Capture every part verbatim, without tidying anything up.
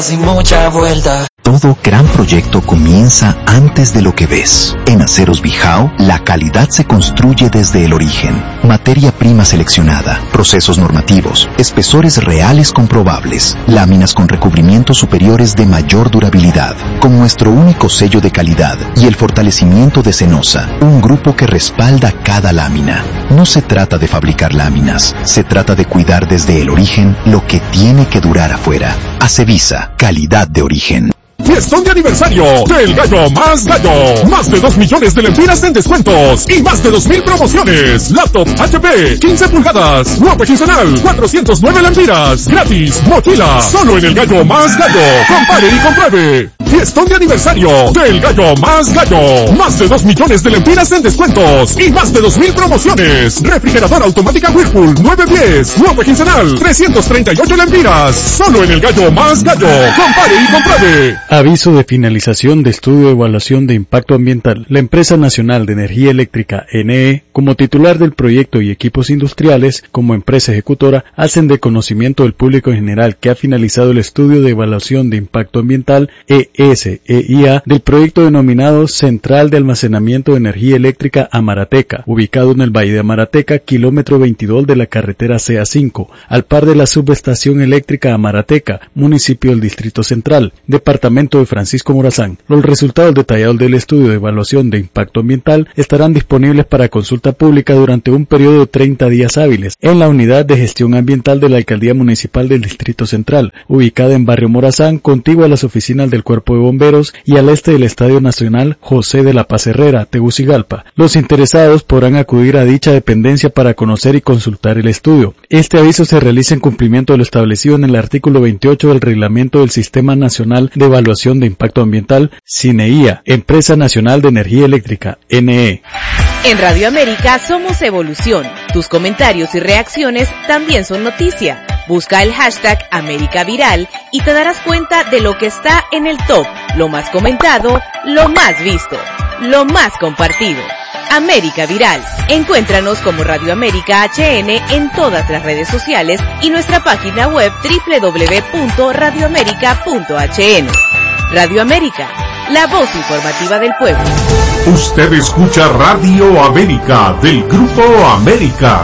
Sin mucha vuelta. Todo gran proyecto comienza antes de lo que ves. En Aceros Bijao, la calidad se construye desde el origen. Materia prima seleccionada, procesos normativos, espesores reales comprobables, láminas con recubrimientos superiores de mayor durabilidad, con nuestro único sello de calidad y el fortalecimiento de Cenosa, un grupo que respalda cada lámina. No se trata de fabricar láminas, se trata de cuidar desde el origen lo que tiene que durar afuera. Acevisa, calidad de origen. Fiestón de aniversario del Gallo Más Gallo. Más de dos millones de lempiras en descuentos y más de dos mil promociones. Laptop H P, quince pulgadas, guapa quincenal, cuatrocientos nueve lempiras. Gratis, mochila. Solo en el Gallo Más Gallo. Compare y compruebe. Fiestón de aniversario del Gallo Más Gallo. Más de dos millones de lempiras en descuentos y más de dos mil promociones. Refrigeradora automática Whirlpool nueve diez, guapa quincenal, trescientos treinta y ocho lempiras. Solo en el Gallo Más Gallo. Compare y compruebe. Aviso de finalización de estudio de evaluación de impacto ambiental. La Empresa Nacional de Energía Eléctrica, N E, como titular del proyecto y equipos industriales, como empresa ejecutora, hacen de conocimiento del público en general que ha finalizado el estudio de evaluación de impacto ambiental, E S E I A, del proyecto denominado Central de Almacenamiento de Energía Eléctrica Amarateca, ubicado en el Valle de Amarateca, kilómetro veintidós de la carretera C A cinco, al par de la subestación eléctrica Amarateca, municipio del Distrito Central, departamento de Francisco Morazán. Los resultados detallados del estudio de evaluación de impacto ambiental estarán disponibles para consulta pública durante un periodo de treinta días hábiles en la Unidad de Gestión Ambiental de la Alcaldía Municipal del Distrito Central, ubicada en Barrio Morazán, contigua a las oficinas del Cuerpo de Bomberos y al este del Estadio Nacional José de la Paz Herrera, Tegucigalpa. Los interesados podrán acudir a dicha dependencia para conocer y consultar el estudio. Este aviso se realiza en cumplimiento de lo establecido en el artículo veintiocho del Reglamento del Sistema Nacional de Evaluación de Impacto Ambiental, SINEIA, Empresa Nacional de Energía Eléctrica, N E. En Radio América somos evolución. Tus comentarios y reacciones también son noticia. Busca el hashtag América Viral y te darás cuenta de lo que está en el top, lo más comentado, lo más visto, lo más compartido. América Viral. Encuéntranos como Radio América H N en todas las redes sociales y nuestra página web doble u doble u doble u punto radio américa punto h n. Radio América, la voz informativa del pueblo. Usted escucha Radio América del Grupo América.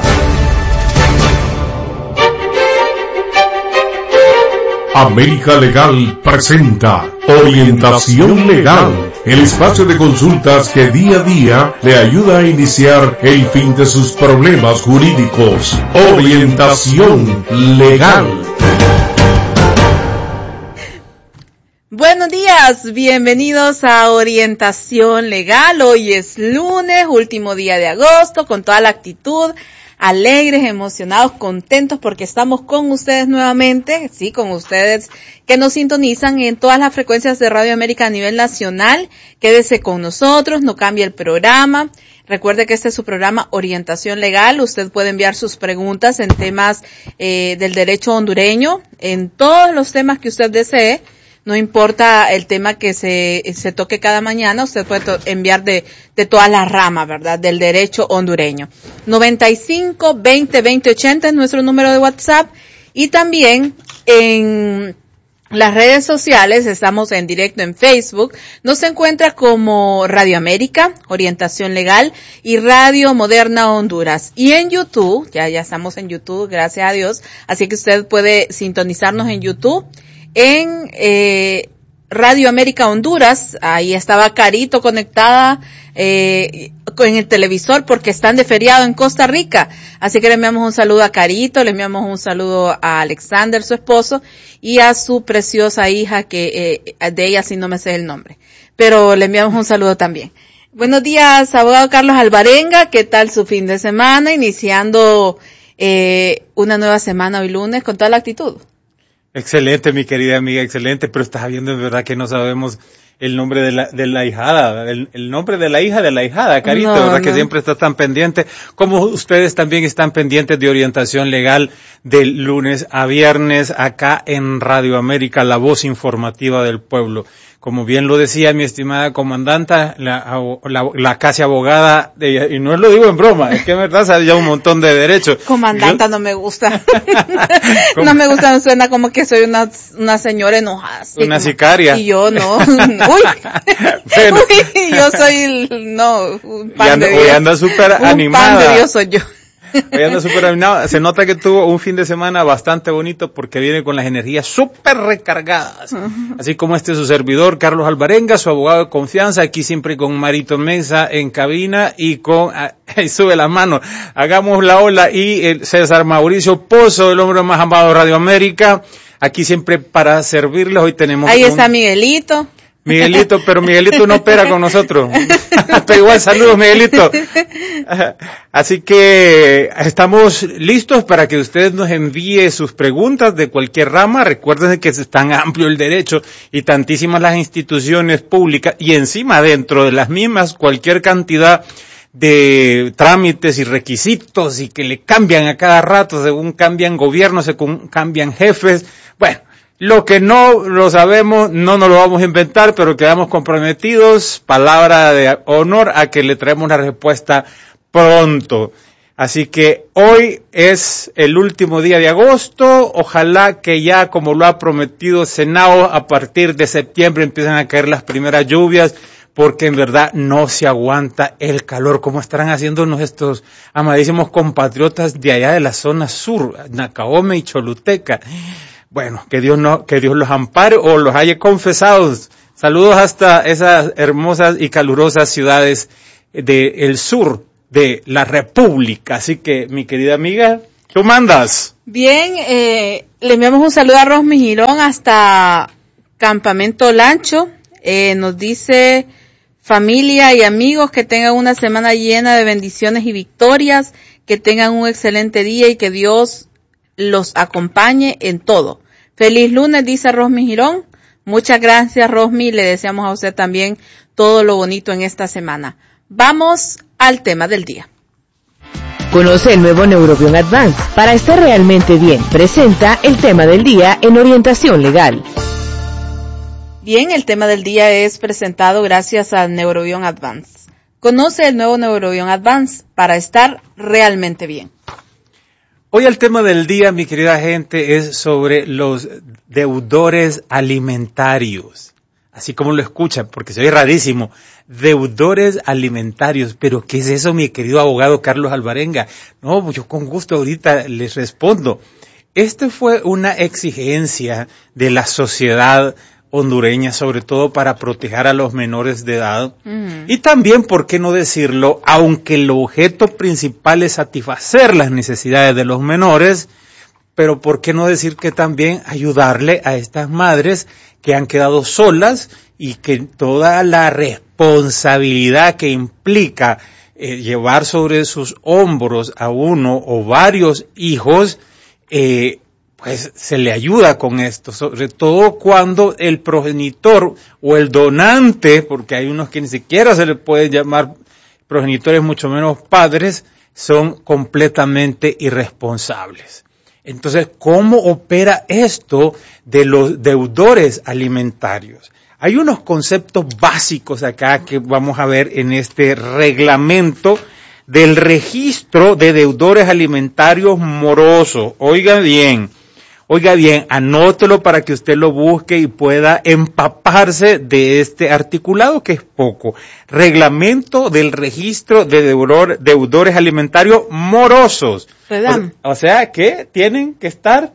América Legal presenta Orientación Legal, el espacio de consultas que día a día le ayuda a iniciar el fin de sus problemas jurídicos. Orientación Legal. Buenos días, bienvenidos a Orientación Legal. Hoy es lunes, último día de agosto, con toda la actitud, alegres, emocionados, contentos porque estamos con ustedes nuevamente, sí, con ustedes que nos sintonizan en todas las frecuencias de Radio América a nivel nacional. Quédese con nosotros, no cambie el programa. Recuerde que este es su programa Orientación Legal. Usted puede enviar sus preguntas en temas eh, del derecho hondureño, en todos los temas que usted desee. No importa el tema que se, se toque cada mañana, usted puede to- enviar de, de todas las ramas, ¿verdad?, del derecho hondureño. noventa y cinco, veinte, veinte, ochenta es nuestro número de WhatsApp. Y también en las redes sociales, estamos en directo en Facebook, nos encuentra como Radio América, Orientación Legal y Radio Moderna Honduras. Y en YouTube, ya, ya estamos en YouTube, gracias a Dios, así que usted puede sintonizarnos en YouTube. En eh, Radio América Honduras, ahí estaba Carito conectada eh, en el televisor porque están de feriado en Costa Rica. Así que le enviamos un saludo a Carito, le enviamos un saludo a Alexander, su esposo, y a su preciosa hija, que eh, de ella sí no me sé el nombre. Pero le enviamos un saludo también. Buenos días, abogado Carlos Alvarenga. ¿Qué tal su fin de semana? Iniciando eh, una nueva semana hoy lunes con toda la actitud. Excelente, mi querida amiga, excelente, pero estás viendo, es verdad que no sabemos el nombre de la, de la hijada, el, el nombre de la hija de la hijada, Carito, no, ¿verdad? No. Que siempre está tan pendiente, como ustedes también están pendientes de orientación legal de lunes a viernes acá en Radio América, la voz informativa del pueblo. Como bien lo decía mi estimada comandanta, la, la, la casi abogada, de, y no lo digo en broma, es que en verdad sabe ya un montón de derechos. Comandanta Yo, no me gusta. No me gusta, me suena como que soy una, una señora enojada. Una como, sicaria. Y yo no. Uy. Bueno. Uy, yo soy, no, un pan anda, de Dios. Hoy anda súper animada. Un pan de Dios soy yo. Hoy anda súper animado. Se nota que tuvo un fin de semana bastante bonito porque viene con las energías súper recargadas. Uh-huh. Así como este su servidor, Carlos Alvarenga, su abogado de confianza, aquí siempre con Marito Mesa en cabina y con, ahí sube la mano, hagamos la ola, y el César Mauricio Pozo, el hombre más amado de Radio América, aquí siempre para servirles. Hoy tenemos... Ahí un... está Miguelito. Miguelito, pero Miguelito no opera con nosotros. Pero igual, saludos, Miguelito. Así que estamos listos para que usted nos envíe sus preguntas de cualquier rama. Recuerden que es tan amplio el derecho y tantísimas las instituciones públicas, y encima dentro de las mismas cualquier cantidad de trámites y requisitos, y que le cambian a cada rato según cambian gobiernos, según cambian jefes. Bueno, lo que no lo sabemos, no nos lo vamos a inventar, pero quedamos comprometidos, palabra de honor, a que le traemos una respuesta pronto. Así que hoy es el último día de agosto, ojalá que ya, como lo ha prometido Senado, a partir de septiembre empiezan a caer las primeras lluvias, porque en verdad no se aguanta el calor, como estarán haciendo nuestros amadísimos compatriotas de allá de la zona sur, Nacaome y Choluteca. Bueno, que Dios no, que Dios los ampare o los haya confesados. Saludos hasta esas hermosas y calurosas ciudades del sur de la República. Así que, mi querida amiga, ¿tú mandas? Bien, eh, le enviamos un saludo a Rosmi Girón hasta Campamento Lancho. Eh, nos dice, familia y amigos, que tengan una semana llena de bendiciones y victorias, que tengan un excelente día y que Dios los acompañe en todo. Feliz lunes, dice Rosmi Girón. Muchas gracias, Rosmi. Le deseamos a usted también todo lo bonito en esta semana. Vamos al tema del día. Conoce el nuevo Neurobion Advance. Para estar realmente bien, presenta el tema del día en orientación legal. Bien, el tema del día es presentado gracias a Neurobion Advance. Conoce el nuevo Neurobion Advance para estar realmente bien. Hoy el tema del día, mi querida gente, es sobre los deudores alimentarios. Así como lo escuchan, porque se oye rarísimo. Deudores alimentarios. ¿Pero qué es eso, mi querido abogado Carlos Alvarenga? No, yo con gusto ahorita les respondo. Esta fue una exigencia de la sociedad hondureña, sobre todo para proteger a los menores de edad. Uh-huh. Y también, ¿por qué no decirlo? Aunque el objeto principal es satisfacer las necesidades de los menores, pero ¿por qué no decir que también ayudarle a estas madres que han quedado solas y que toda la responsabilidad que implica eh, llevar sobre sus hombros a uno o varios hijos, eh, pues se le ayuda con esto, sobre todo cuando el progenitor o el donante, porque hay unos que ni siquiera se le puede llamar progenitores, mucho menos padres, son completamente irresponsables. Entonces, ¿cómo opera esto de los deudores alimentarios? Hay unos conceptos básicos acá que vamos a ver en este reglamento del registro de deudores alimentarios morosos. Oiga bien. Oiga bien, anótelo para que usted lo busque y pueda empaparse de este articulado, que es poco. Reglamento del registro de deudor, deudores alimentarios morosos. ¿Verdad? O, o sea que tienen que estar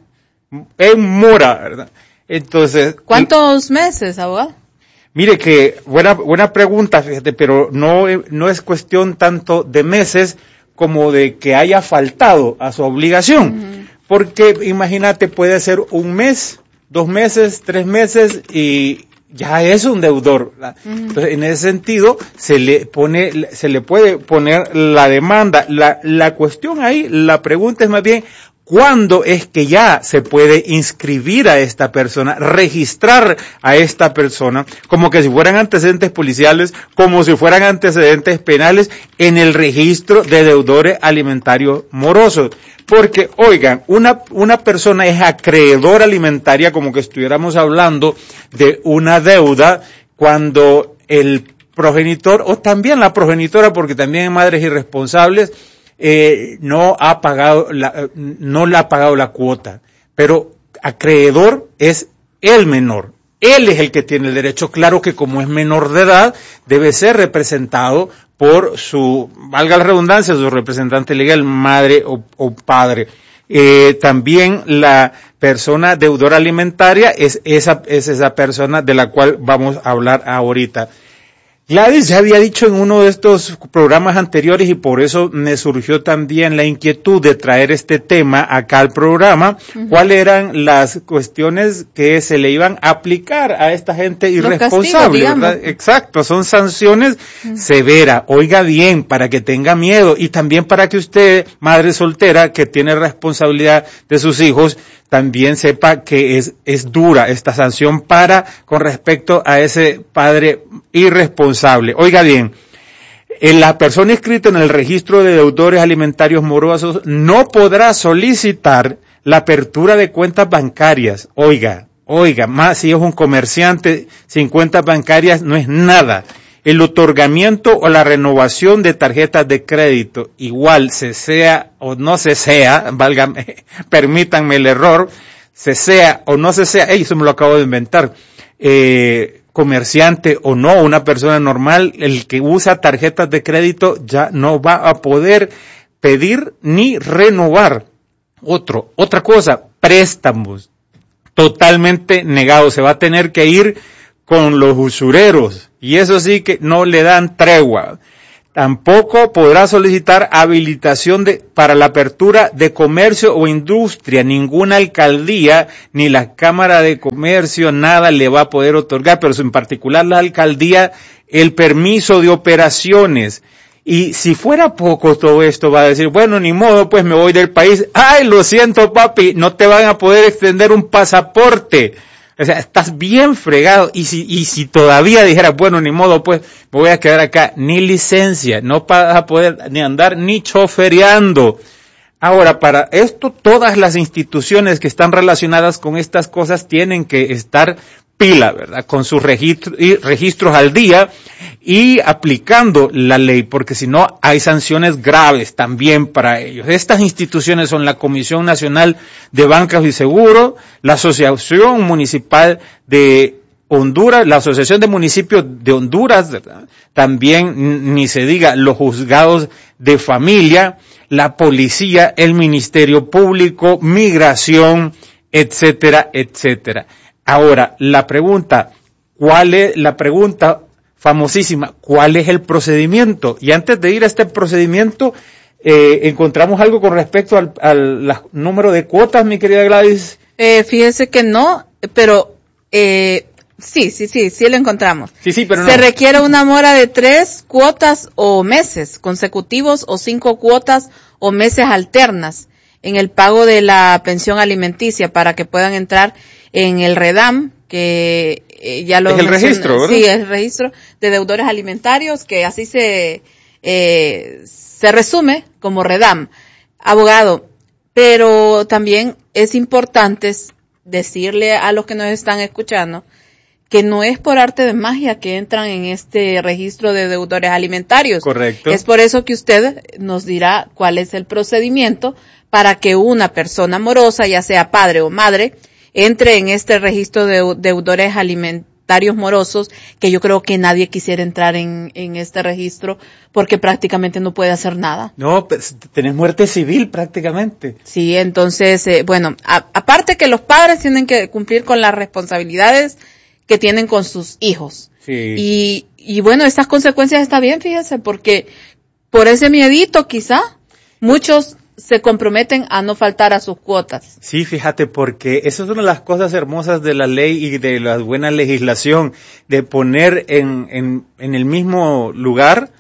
en mora, ¿verdad? Entonces. ¿Cuántos y, meses, abogado? Mire que, buena, buena pregunta, fíjate, pero no, no es cuestión tanto de meses como de que haya faltado a su obligación. Uh-huh. Porque imagínate, puede ser un mes, dos meses, tres meses y ya es un deudor. Uh-huh. Entonces, en ese sentido, se le pone, se le puede poner la demanda. La, la cuestión ahí, la pregunta es más bien, ¿Cuándo es que ya se puede inscribir a esta persona, registrar a esta persona, como que si fueran antecedentes policiales, como si fueran antecedentes penales, en el registro de deudores alimentarios morosos? Porque, oigan, una, una persona es acreedora alimentaria, como que estuviéramos hablando de una deuda, cuando el progenitor, o también la progenitora, porque también hay madres irresponsables, Eh, no ha pagado la, no le ha pagado la cuota, pero acreedor es el menor, él es el que tiene el derecho. Claro que como es menor de edad, debe ser representado por su, valga la redundancia, su representante legal, madre o, o padre. Eh, también la persona deudora alimentaria es esa, es esa persona de la cual vamos a hablar ahorita. Gladys ya había dicho en uno de estos programas anteriores, y por eso me surgió también la inquietud de traer este tema acá al programa, uh-huh. cuáles eran las cuestiones que se le iban a aplicar a esta gente irresponsable, ¿verdad? Exacto, son sanciones uh-huh. severas. Oiga bien, para que tenga miedo, y también para que usted, madre soltera, que tiene responsabilidad de sus hijos, también sepa que es, es dura esta sanción para, con respecto a ese padre irresponsable. Oiga bien, la persona inscrita en el registro de deudores alimentarios morosos no podrá solicitar la apertura de cuentas bancarias. Oiga, oiga, más si es un comerciante, sin cuentas bancarias no es nada. El otorgamiento o la renovación de tarjetas de crédito, igual se sea o no se sea, válgame, permítanme el error, se sea o no se sea, hey, eso me lo acabo de inventar, eh, comerciante o no, una persona normal, el que usa tarjetas de crédito ya no va a poder pedir ni renovar. Otro, otra cosa, préstamos, totalmente negado, se va a tener que ir con los usureros, y eso sí que no le dan tregua. Tampoco podrá solicitar habilitación de, para la apertura de comercio o industria. Ninguna alcaldía ni la Cámara de Comercio, nada le va a poder otorgar, pero en particular la alcaldía, el permiso de operaciones. Y si fuera poco todo esto, va a decir, bueno, ni modo, pues me voy del país. Ay, lo siento, papi, no te van a poder extender un pasaporte. O sea, estás bien fregado. Y si, y si todavía dijeras, bueno, ni modo, pues me voy a quedar acá, ni licencia, no vas a poder ni andar ni chofereando. Ahora, para esto, todas las instituciones que están relacionadas con estas cosas tienen que estar pila, ¿verdad? Con sus registros, registros al día y aplicando la ley, porque si no hay sanciones graves también para ellos. Estas instituciones son la Comisión Nacional de Bancos y Seguros, la Asociación Municipal de Honduras, la Asociación de Municipios de Honduras, ¿verdad? También ni se diga los juzgados de familia, la policía, el Ministerio Público, migración, etcétera, etcétera. Ahora, la pregunta, ¿cuál es la pregunta famosísima? ¿Cuál es el procedimiento? Y antes de ir a este procedimiento, eh, ¿encontramos algo con respecto al, al la, número de cuotas, mi querida Gladys? Eh, fíjese que no, pero eh, sí, sí, sí, sí lo encontramos. Sí, sí, pero no. Se requiere una mora de tres cuotas o meses consecutivos o cinco cuotas o meses alternas en el pago de la pensión alimenticia para que puedan entrar en el REDAM, que eh, ya lo es el menciona, registro, ¿verdad? Sí, es el registro de deudores alimentarios, que así se eh, se resume como REDAM. Abogado, pero también es importante decirle a los que nos están escuchando que no es por arte de magia que entran en este registro de deudores alimentarios. Correcto. Es por eso que usted nos dirá cuál es el procedimiento para que una persona morosa, ya sea padre o madre, entre en este registro de deudores alimentarios morosos, que yo creo que nadie quisiera entrar en, en este registro porque prácticamente no puede hacer nada. No, pues, tenés muerte civil prácticamente. Sí, entonces, eh, bueno, a, aparte que los padres tienen que cumplir con las responsabilidades que tienen con sus hijos. Sí. Y, y bueno, estas consecuencias está bien, fíjese, porque por ese miedito quizá muchos se comprometen a no faltar a sus cuotas. Sí, fíjate, porque eso es una de las cosas hermosas de la ley y de la buena legislación, de poner en, en, en el mismo lugar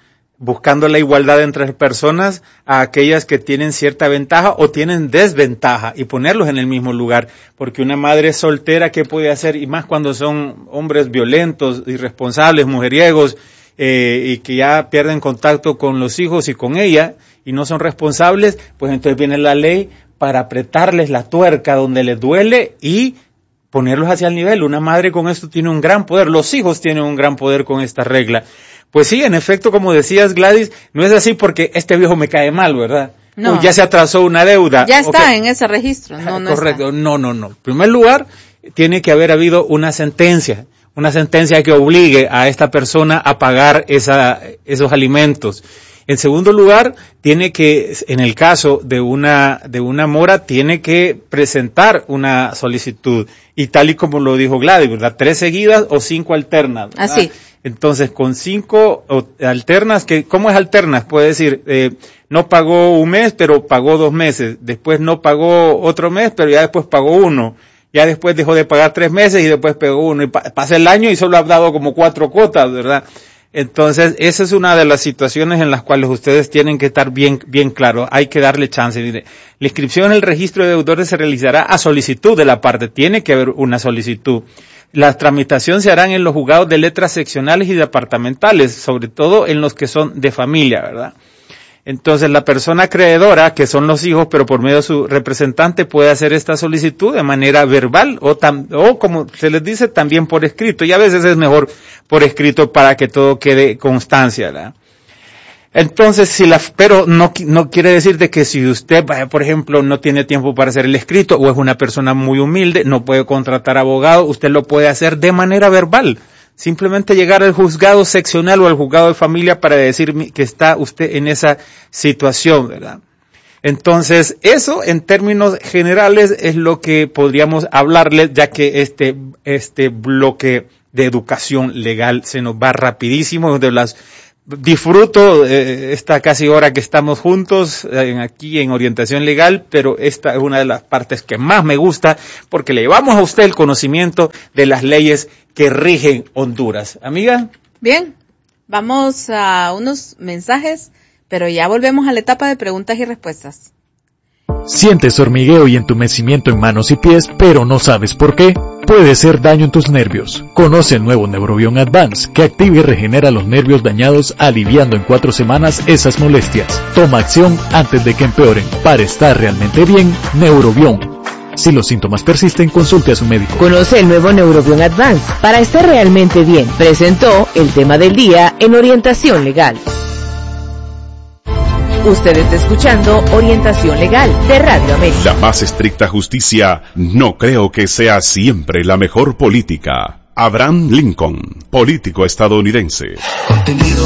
buscando la igualdad entre personas a aquellas que tienen cierta ventaja o tienen desventaja y ponerlos en el mismo lugar, porque una madre soltera, ¿qué puede hacer? Y más cuando son hombres violentos, irresponsables, mujeriegos, eh, y que ya pierden contacto con los hijos y con ella y no son responsables, pues entonces viene la ley para apretarles la tuerca donde les duele y ponerlos hacia el nivel. Una madre con esto tiene un gran poder, los hijos tienen un gran poder con esta regla. Pues sí, en efecto, como decías, Gladys, no es así porque este viejo me cae mal, ¿verdad? No. O ya se atrasó una deuda. Ya está okay. En ese registro. No, no Correcto. Está. No, no, no. En primer lugar, tiene que haber habido una sentencia, una sentencia que obligue a esta persona a pagar esa, esos alimentos. En segundo lugar, tiene que, en el caso de una, de una mora, tiene que presentar una solicitud. Y tal y como lo dijo Gladys, ¿verdad? Tres seguidas o cinco alternas, ¿verdad? Así. Entonces, con cinco alternas, que ¿cómo es alternas? Puede decir, eh, no pagó un mes, pero pagó dos meses. Después no pagó otro mes, pero ya después pagó uno. Ya después dejó de pagar tres meses y después pagó uno. Y pa- pasa el año y solo ha dado como cuatro cuotas, ¿verdad? Entonces, esa es una de las situaciones en las cuales ustedes tienen que estar bien, bien claros. Hay que darle chance. Mire, la inscripción en el registro de deudores se realizará a solicitud de la parte. Tiene que haber una solicitud. La tramitación se harán en los juzgados de letras seccionales y departamentales, sobre todo en los que son de familia, ¿verdad? Entonces, la persona acreedora, que son los hijos, pero por medio de su representante, puede hacer esta solicitud de manera verbal o, tam, o como se les dice, también por escrito. Y a veces es mejor por escrito para que todo quede constancia, ¿verdad? Entonces, si la, pero no, no quiere decir de que si usted, por ejemplo, no tiene tiempo para hacer el escrito o es una persona muy humilde, no puede contratar abogado, usted lo puede hacer de manera verbal. Simplemente llegar al juzgado seccional o al juzgado de familia para decir que está usted en esa situación, ¿verdad? Entonces, eso en términos generales es lo que podríamos hablarles, ya que este, este bloque de educación legal se nos va rapidísimo. De las Disfruto eh, esta casi hora que estamos juntos eh, aquí en orientación legal, pero esta es una de las partes que más me gusta porque le llevamos a usted el conocimiento de las leyes que rigen Honduras. Amiga. Bien, vamos a unos mensajes, pero ya volvemos a la etapa de preguntas y respuestas. Sientes hormigueo y entumecimiento en manos y pies, pero no sabes por qué. Puede ser daño en tus nervios. Conoce el nuevo Neurobion Advance, que activa y regenera los nervios dañados, aliviando en cuatro semanas esas molestias. Toma acción antes de que empeoren. Para estar realmente bien, Neurobion. Si los síntomas persisten, consulte a su médico. Conoce el nuevo Neurobion Advance para estar realmente bien. Presentó el tema del día en Orientación Legal. Usted está escuchando Orientación Legal de Radio América. La más estricta justicia no creo que sea siempre la mejor política. Abraham Lincoln, político estadounidense.